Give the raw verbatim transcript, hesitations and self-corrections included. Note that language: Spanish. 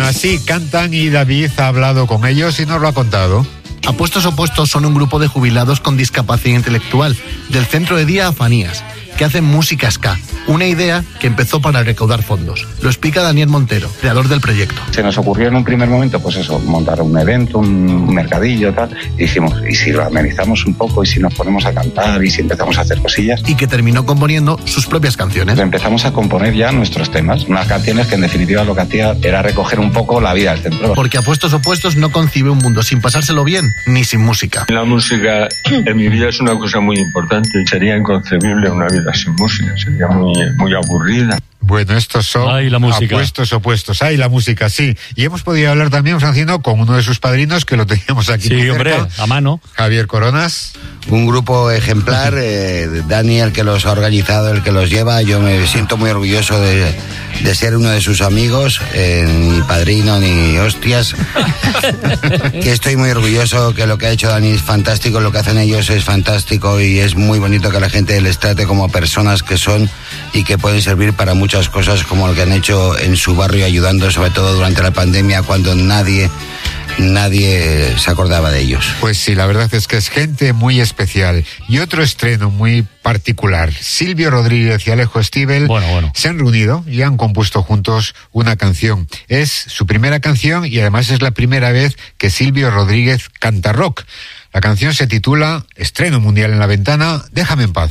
Así cantan y David ha hablado con ellos y nos lo ha contado. Apuestos Opuestos son un grupo de jubilados con discapacidad intelectual del Centro de Día Afanías, que hacen música ska, una idea que empezó para recaudar fondos. Lo explica Daniel Montero, creador del proyecto. Se nos ocurrió en un primer momento, pues eso, montar un evento, un mercadillo, tal, y dijimos, ¿y si lo amenizamos un poco, y si nos ponemos a cantar, y si empezamos a hacer cosillas? Y que terminó componiendo sus propias canciones. Empezamos a componer ya nuestros temas, unas canciones que en definitiva lo que hacía era recoger un poco la vida del centro. Porque Apuestos Opuestos no concibe un mundo sin pasárselo bien, ni sin música. La música en mi vida es una cosa muy importante, sería inconcebible una vida sin música, sería muy, muy aburrida. Bueno, estos son Ay, la música. Apuestos Opuestos. Ay, la música, sí. Y hemos podido hablar también, Francino, con uno de sus padrinos, que lo teníamos aquí. Sí, muy hombre, cerca, a mano. Javier Coronas. Un grupo ejemplar, eh, Dani el que los ha organizado, el que los lleva. Yo me siento muy orgulloso de, de ser uno de sus amigos, eh, ni padrino ni hostias. Que estoy muy orgulloso, que lo que ha hecho Dani es fantástico, lo que hacen ellos es fantástico y es muy bonito que la gente les trate como personas que son y que pueden servir para muchas cosas, como lo que han hecho en su barrio ayudando, sobre todo durante la pandemia, cuando nadie... nadie se acordaba de ellos. Pues sí, la verdad es que es gente muy especial. Y otro estreno muy particular. Silvio Rodríguez y Alejo Stivel bueno, bueno. se han reunido y han compuesto juntos una canción. Es su primera canción y además es la primera vez que Silvio Rodríguez canta rock. La canción se titula Estreno mundial en la ventana, Déjame en paz.